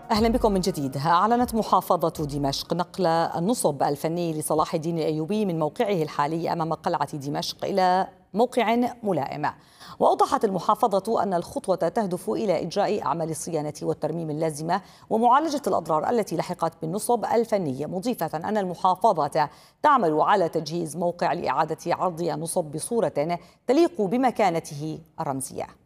أهلا بكم من جديد. أعلنت محافظة دمشق نقل النصب الفني لصلاح الدين الأيوبي من موقعه الحالي أمام قلعة دمشق إلى موقع ملائم. وأوضحت المحافظة أن الخطوة تهدف إلى إجراء أعمال الصيانة والترميم اللازمة ومعالجة الأضرار التي لحقت بالنصب الفني، مضيفة أن المحافظة تعمل على تجهيز موقع لإعادة عرض النصب بصورة تليق بمكانته الرمزية.